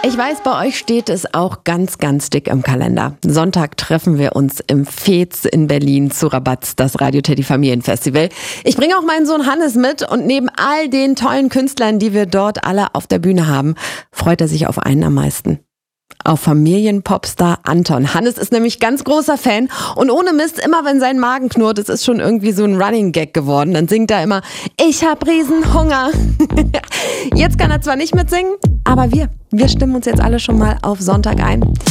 Ich weiß, bei euch steht es auch ganz, ganz dick im Kalender. Sonntag treffen wir uns im Fez in Berlin zu Rabatz, das Radio Teddy Familienfestival. Ich bringe auch meinen Sohn Hannes mit und neben all den tollen Künstlern, die wir dort alle auf der Bühne haben, freut er sich auf einen am meisten. Auf Familienpopstar Anton. Hannes ist nämlich ganz großer Fan und ohne Mist, immer wenn sein Magen knurrt, es ist schon irgendwie so ein Running Gag geworden, dann singt er immer, ich hab Riesenhunger. Jetzt kann er zwar nicht mitsingen, aber wir stimmen uns jetzt alle schon mal auf Sonntag ein.